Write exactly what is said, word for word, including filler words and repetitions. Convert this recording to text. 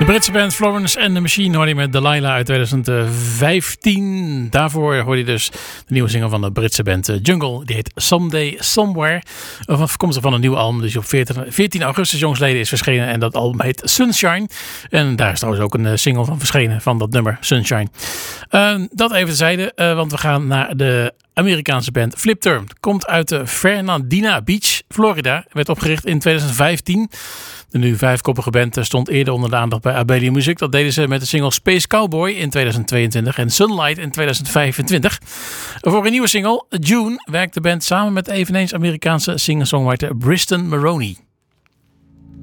Britse band Florence and the Machine hoorde je met Delilah uit twintig vijftien. Daarvoor hoorde je dus de nieuwe single van de Britse band Jungle. Die heet Someday Somewhere. Afkomstig van een nieuw album. Dus op veertien augustus jongsleden is verschenen. En dat album heet Sunshine. En daar is trouwens ook een single van verschenen. Van dat nummer Sunshine. Uh, dat even terzijde. Uh, want we gaan naar de Amerikaanse band Flipterm. Komt uit de Fernandina Beach, Florida. Werd opgericht in twintig vijftien. De nu vijfkoppige band stond eerder onder de aandacht bij Abelia Music. Dat deden ze met de single Space Cowboy in twintig tweeëntwintig en Sunlight in twintig vijfentwintig. Voor een nieuwe single, June, werkt de band samen met eveneens Amerikaanse singer-songwriter Briston Maroney.